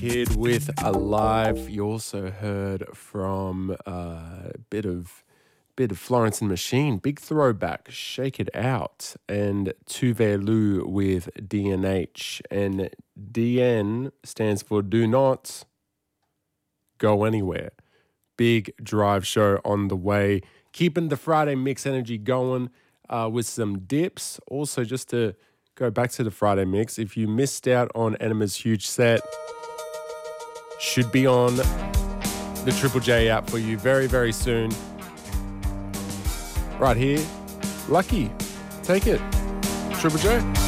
Kid with Alive. You also heard from a bit of Florence and Machine, big throwback, Shake It Out, and Tuve Lu with DNH. And DN stands for Do Not Go Anywhere. Big drive show on the way, keeping the Friday mix energy going with some dips. Also, just to go back to the Friday mix, if you missed out on Enema's huge set, should be on the Triple J app for you very, very soon. Right here, Lucky. Take it. Triple J.